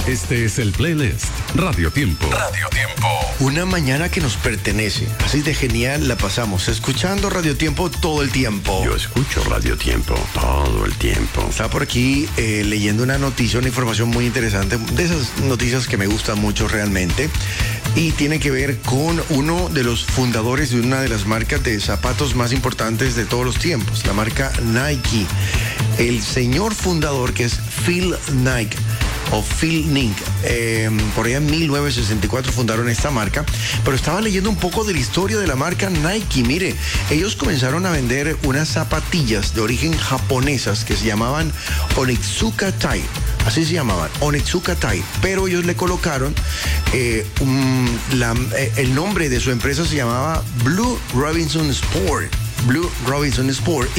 Este es el playlist Radio Tiempo. Radio Tiempo. Una mañana que nos pertenece. Así de genial la pasamos, escuchando Radio Tiempo todo el tiempo. Yo escucho Radio Tiempo todo el tiempo. Estaba por aquí leyendo una noticia, una información muy interesante, de esas noticias que me gustan mucho realmente, y tiene que ver con uno de los fundadores de una de las marcas de zapatos más importantes de todos los tiempos, la marca Nike. El señor fundador, que es Phil Knight, o Phil Knight, por allá en 1964 fundaron esta marca, pero estaba leyendo un poco de la historia de la marca Nike. Mire, ellos comenzaron a vender unas zapatillas de origen japonesas que se llamaban Onitsuka Tie, así se llamaban, Onitsuka Tie, pero ellos le colocaron el nombre de su empresa se llamaba Blue Robinson Sport,